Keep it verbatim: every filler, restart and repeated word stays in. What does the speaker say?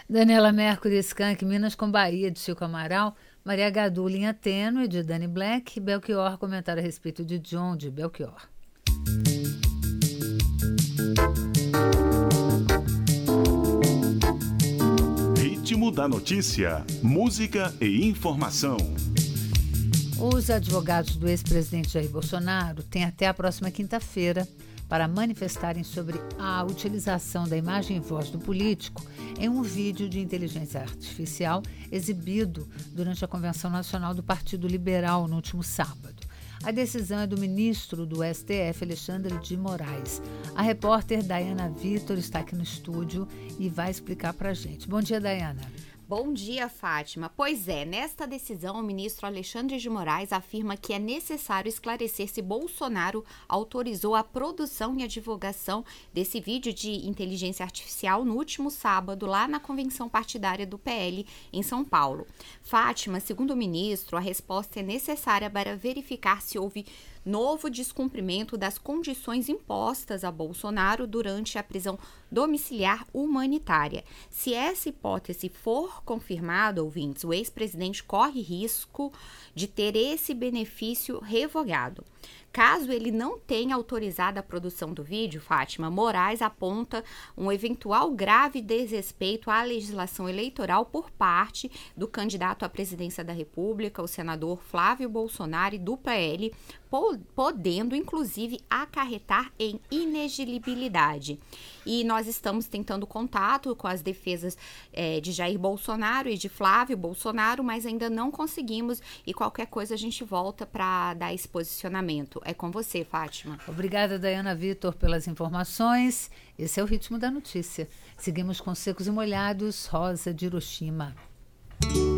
Daniela Mercury, Skank, Minas com Bahia, de Chico Amaral. Maria Gadu, Linha Tênue, de Dani Black. Belchior, comentário a respeito de John, de Belchior. Ritmo da notícia, música e informação. Os advogados do ex-presidente Jair Bolsonaro têm até a próxima quinta-feira para manifestarem sobre a utilização da imagem e voz do político em um vídeo de inteligência artificial exibido durante a Convenção Nacional do Partido Liberal no último sábado. A decisão é do ministro do S T F, Alexandre de Moraes. A repórter Dayana Vitor está aqui no estúdio e vai explicar para a gente. Bom dia, Dayana. Bom dia, Fátima. Pois é, nesta decisão, o ministro Alexandre de Moraes afirma que é necessário esclarecer se Bolsonaro autorizou a produção e a divulgação desse vídeo de inteligência artificial no último sábado, lá na convenção partidária do P L em São Paulo. Fátima, segundo o ministro, a resposta é necessária para verificar se houve novo descumprimento das condições impostas a Bolsonaro durante a prisão domiciliar humanitária. Se essa hipótese for confirmada, ouvintes, o ex-presidente corre risco de ter esse benefício revogado. Caso ele não tenha autorizado a produção do vídeo, Fátima, Moraes aponta um eventual grave desrespeito à legislação eleitoral por parte do candidato à presidência da República, o senador Flávio Bolsonaro, do P L, podendo, inclusive, acarretar em inexigibilidade. E nós estamos tentando contato com as defesas é, de Jair Bolsonaro e de Flávio Bolsonaro, mas ainda não conseguimos, e qualquer coisa a gente volta para dar esse posicionamento. É com você, Fátima. Obrigada, Dayana Vitor, pelas informações. Esse é o Ritmo da Notícia. Seguimos com Secos e Molhados, Rosa de Hiroshima.